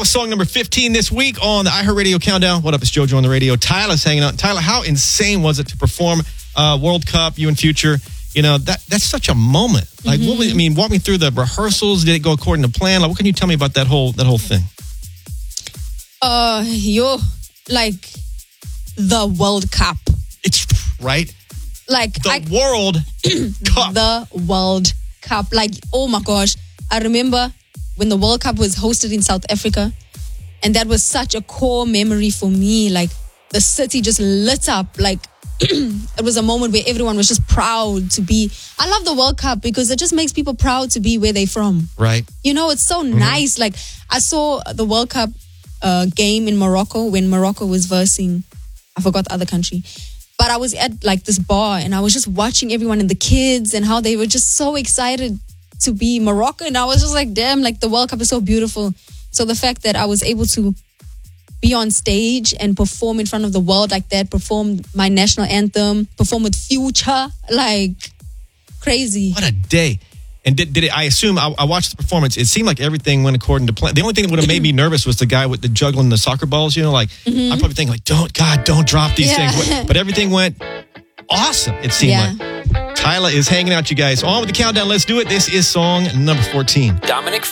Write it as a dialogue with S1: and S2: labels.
S1: song number 15 this week on the iHeartRadio Countdown. What up, it's JoJo on the radio. Tyler's hanging out. Tyler, how insane was it to perform World Cup, you and Future? You know, that's such a moment. Like, walk me through the rehearsals. Did it go according to plan? Like, what can you tell me about that whole thing?
S2: Like the World Cup.
S1: It's right.
S2: Like
S1: the World Cup.
S2: The World Cup. Like, oh my gosh. I remember when the World Cup was hosted in South Africa, and that was such a core memory for me. Like, the city just lit up. Like, it was a moment where everyone was just proud to be. I love the World Cup because it just makes people proud to be where they're from.
S1: Right.
S2: You know, it's so nice. Like, I saw the World Cup game in Morocco when Morocco was versing, I forgot the other country. But I was at like this bar and I was just watching everyone and the kids and how they were just so excited to be Moroccan. I was just like, damn, like the World Cup is so beautiful. So the fact that I was able to be on stage and perform in front of the world like that, perform my national anthem, perform with Future, like crazy.
S1: What a day. And did it, I assume, I watched the performance, it seemed like everything went according to plan. The only thing that would have made me nervous was the guy with the juggling the soccer balls, you know, like, I'm probably thinking like, don't drop these things. But everything went awesome, it seemed like. Tyler is hanging out, you guys. On with the countdown, let's do it. This is song number 14.
S3: Dominic